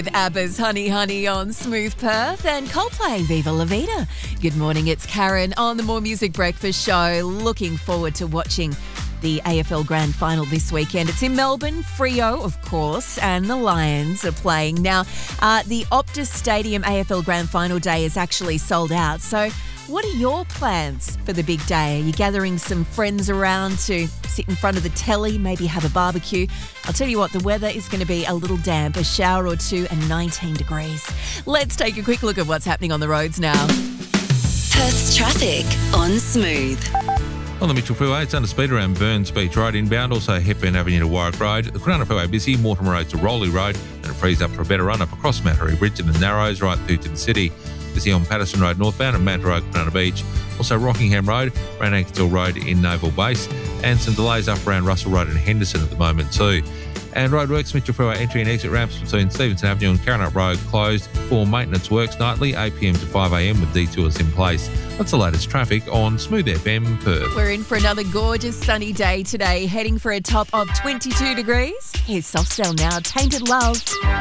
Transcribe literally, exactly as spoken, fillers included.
With ABBA's Honey Honey on Smooth Perth and Coldplay Viva La Vida. Good morning, it's Karen on the More Music Breakfast Show. Looking forward to watching the A F L Grand Final this weekend. It's in Melbourne, Freo, of course, and the Lions are playing. Now, uh, the Optus Stadium A F L Grand Final day is actually sold out, so what are your plans for the big day? Are you gathering some friends around to sit in front of the telly, maybe have a barbecue? I'll tell you what, the weather is going to be a little damp, a shower or two and nineteen degrees. Let's take a quick look at what's happening on the roads now. Perth's traffic on Smooth. On the Mitchell Freeway, it's under speed around Burns Beach Road inbound, also Hepburn Avenue to Warwick Road. The Cronulla Freeway busy, Mortimer Road to Rowley Road, and it frees up for a better run up across Mattery, Bridgeton and Narrows right through to the city. Busy on Patterson Road northbound and Manta Road, Cronulla Beach. Also Rockingham Road, around Ankersville Road in Naval Base, and some delays up around Russell Road and Henderson at the moment too. And roadworks, Mitchell Freeway entry and exit ramps between Stevenson Avenue and Carrinup Road closed for maintenance works nightly, eight p m to five a m with detours in place. That's the latest traffic on Smooth F M Perth. We're in for another gorgeous sunny day today, heading for a top of twenty-two degrees. Here's Soft Cell now, Tainted Love.